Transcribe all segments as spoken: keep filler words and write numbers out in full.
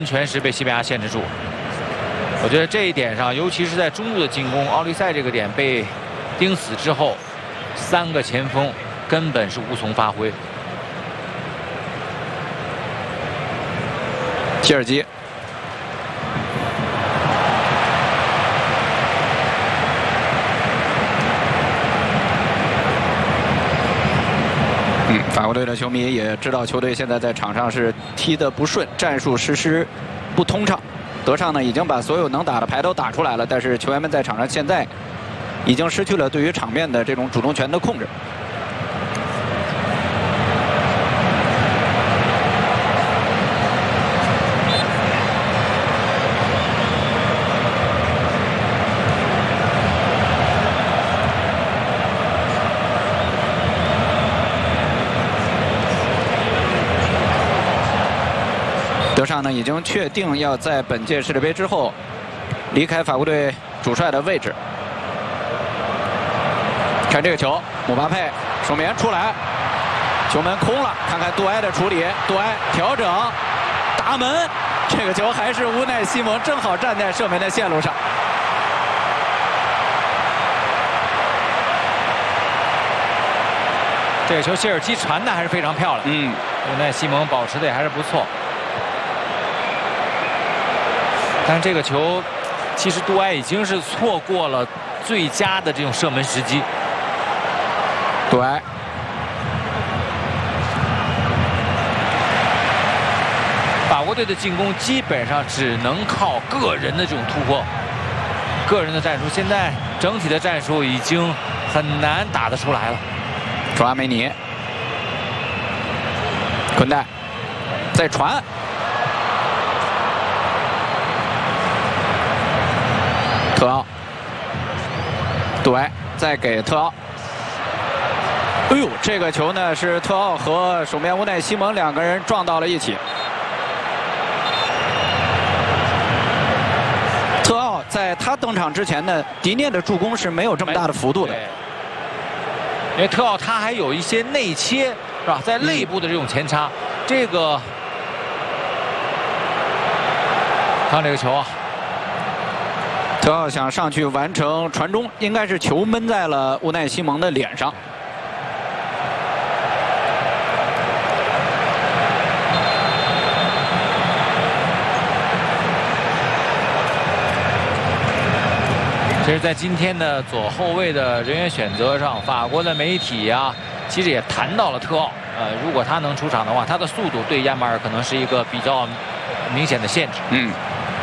全时被西班牙限制住。我觉得这一点上，尤其是在中路的进攻，奥利赛这个点被盯死之后，三个前锋根本是无从发挥。 切尔基。 嗯，法国队的球迷也知道球队现在在场上是踢得不顺，战术实施不通畅。德尚呢已经把所有能打的牌都打出来了，但是球员们在场上现在已经失去了对于场面的这种主动权的控制。 德尚呢已经确定要在本届世界杯之后离开法国队主帅的位置。看这个球，姆巴佩守门员出来，球门空了，看看杜埃的处理，杜埃调整，打门，这个球还是乌奈西蒙正好站在射门的线路上。 这个球谢尔基传的还是非常漂亮， 嗯， 乌奈西蒙保持的也还是不错。 但是这个球，其实杜埃已经是错过了最佳的这种射门时机。 杜埃， 法国队的进攻基本上只能靠个人的这种突破，个人的战术。现在整体的战术已经很难打得出来了。 卓阿梅尼，昆代，再传。 特奥，杜埃再给特奥。哎呦，这个球呢是特奥和守门员乌奈西蒙两个人撞到了一起。特奥在他登场之前呢，迪涅的助攻是没有这么大的幅度的。 因为特奥他还有一些内切，是吧？在肋部的这种前插，嗯、这个看这个球啊。 特奥想上去完成传中，应该是球闷在了乌奈西蒙的脸上。 其实，在今天的左后卫的人员选择上，法国的媒体啊，其实也谈到了特奥。呃，如果他能出场的话，他的速度对亚马尔可能是一个比较明显的限制。 嗯。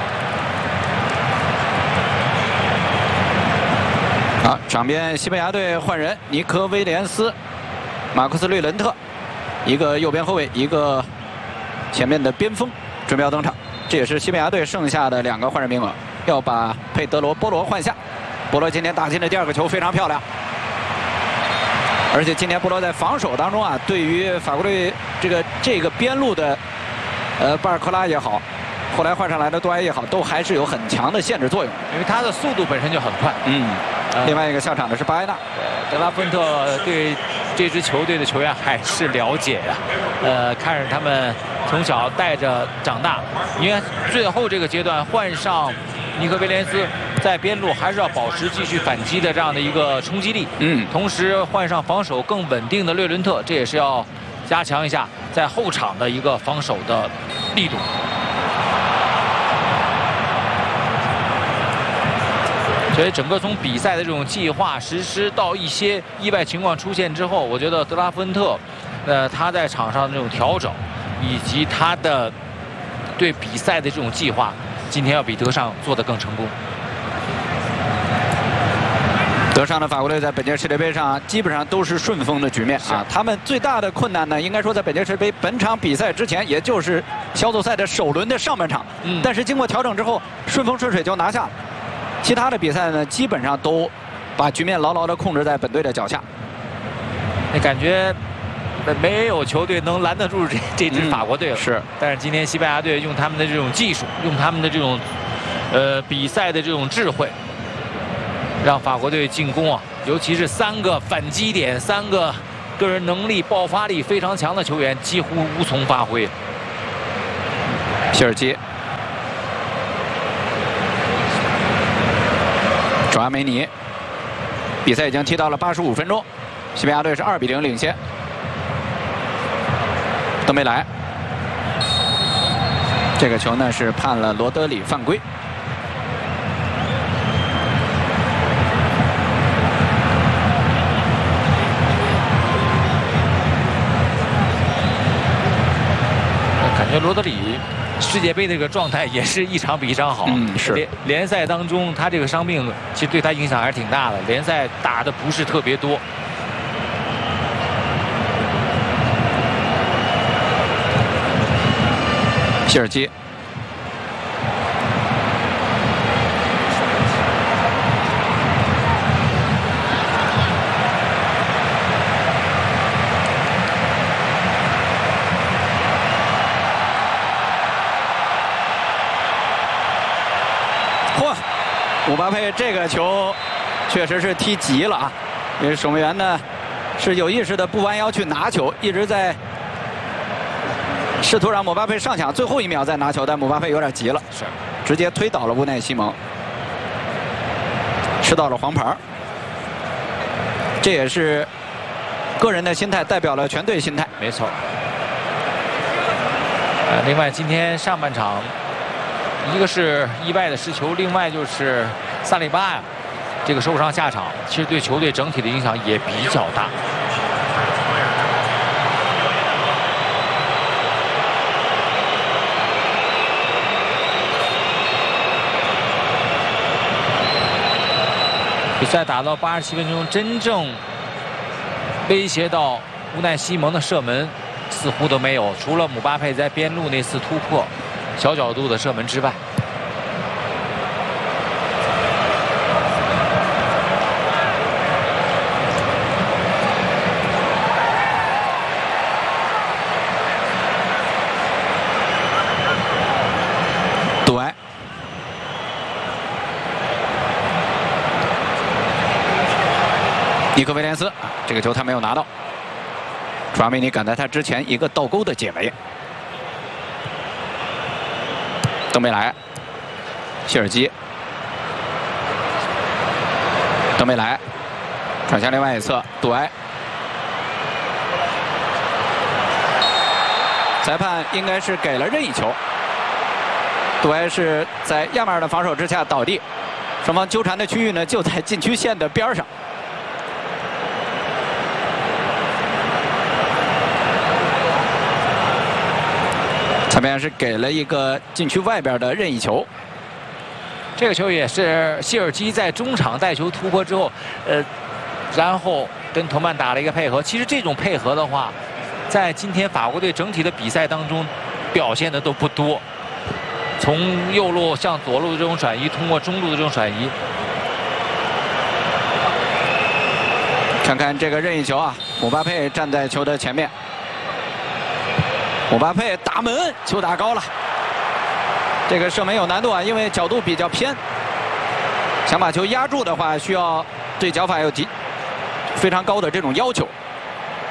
好，场边西班牙队换人，尼科威廉斯、马库斯·略伦特，一个右边后卫，一个前面的边锋，准备要登场。这也是西班牙队剩下的两个换人名额，要把佩德罗·波罗换下。波罗今天打进的第二个球非常漂亮，而且今天波罗在防守当中啊，对于法国队这个这个边路的呃巴尔克拉也好，后来换上来的杜埃也好，都还是有很强的限制作用， 因为他的速度本身就很快。 嗯。 另外一个下场的是巴埃纳， 德拉芬特对这支球队的球员还是了解呀、啊，呃，看着他们从小带着长大，因为最后这个阶段换上尼科威廉斯，在边路还是要保持继续反击的这样的一个冲击力， 嗯， 同时换上防守更稳定的略伦特，这也是要加强一下在后场的一个防守的力度。 所以整个从比赛的这种计划实施到一些意外情况出现之后，我觉得德拉芬特，呃，他在场上的这种调整，以及他的对比赛的这种计划，今天要比德尚做得更成功。 德尚的法国队在本届世界杯上基本上都是顺风的局面啊。他们最大的困难呢，应该说在本届世界杯本场比赛之前，也就是小组赛的首轮的上半场。嗯。但是经过调整之后，顺风顺水就拿下了。 其他的比赛呢，基本上都把局面牢牢地控制在本队的脚下。 那感觉没有球队能拦得住这这支法国队了。 嗯、是， 但是今天西班牙队用他们的这种技术，用他们的这种呃比赛的这种智慧，让法国队进攻啊，尤其是三个反击点，三个个人能力、爆发力非常强的球员几乎无从发挥。 谢尔基卓阿梅尼。比赛已经踢到了八十五分钟，西班牙队是二比零领先。登贝莱，这个球呢是判了罗德里犯规。 感觉罗德里世界杯的这个状态也是一场比一场好。 嗯，是联联赛当中，他这个伤病其实对他影响还是挺大的。联赛打的不是特别多。 希尔基，嚯，姆巴佩这个球确实是踢急了啊！因为守门员呢是有意识的不弯腰去拿球，一直在试图让姆巴佩上抢，最后一秒再拿球，但姆巴佩有点急了， 是直接推倒了乌奈西蒙，吃到了黄牌。这也是个人的心态代表了全队心态。 没错。呃，另外今天上半场，一个是意外的失球，另外就是萨利巴呀，这个受伤下场，其实对球队整体的影响也比较大。比赛打到八十七分钟，真正威胁到乌奈西蒙的射门似乎都没有，除了姆巴佩在边路那次突破小角度的射门之外。 杜埃。尼克威廉斯，这个球他没有拿到。楚阿梅尼赶在他之前一个倒钩的解围。登贝莱，希尔基，登贝莱转向另外一侧，杜埃。裁判应该是给了任意球。杜埃是在亚马尔的防守之下倒地，双方纠缠的区域呢就在禁区线的边上。裁判是给了一个禁区外边的任意球。 这个球也是希尔基在中场带球突破之后，呃，然后跟同伴打了一个配合。其实这种配合的话，在今天法国队整体的比赛当中表现的都不多。从右路向左路的这种转移，通过中路的这种转移。 看看这个任意球啊，姆巴佩站在球的前面。姆巴佩打门，球打高了。这个射门有难度啊，因为角度比较偏。想把球压住的话，需要对脚法有极非常高的这种要求。